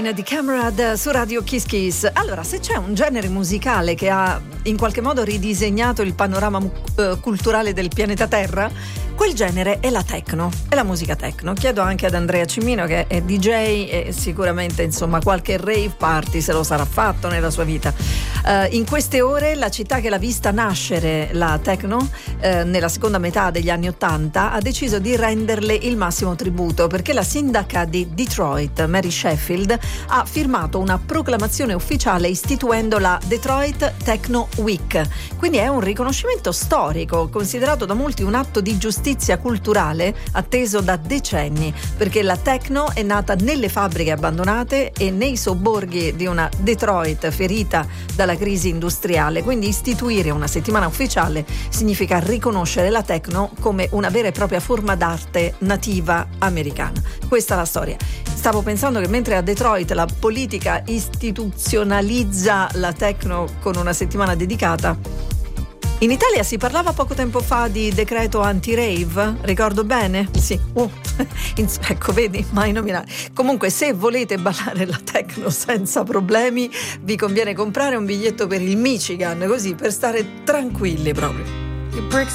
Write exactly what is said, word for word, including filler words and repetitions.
Line di Camerad su Radio Kiss Kiss. Allora, se c'è un genere musicale che ha in qualche modo ridisegnato il panorama uh, culturale del pianeta Terra, quel genere è la techno, è la musica techno. Chiedo anche ad Andrea Cimino, che è D J e sicuramente insomma qualche rave party se lo sarà fatto nella sua vita. Uh, in queste ore la città che l'ha vista nascere la techno uh, nella seconda metà degli anni Ottanta ha deciso di renderle il massimo tributo, perché la sindaca di Detroit, Mary Sheffield, ha firmato una proclamazione ufficiale istituendo la Detroit Techno Week. Quindi è un riconoscimento storico, considerato da molti un atto di giustizia culturale atteso da decenni, perché la techno è nata nelle fabbriche abbandonate e nei sobborghi di una Detroit ferita dalla crisi industriale. Quindi istituire una settimana ufficiale significa riconoscere la techno come una vera e propria forma d'arte nativa americana. Questa è la storia. Stavo pensando che mentre a Detroit la politica istituzionalizza la techno con una settimana dedicata, in Italia si parlava poco tempo fa di decreto anti-rave, ricordo bene? Sì, uh. ecco, vedi, mai nominare. Comunque, se volete ballare la techno senza problemi, vi conviene comprare un biglietto per il Michigan, così per stare tranquilli proprio.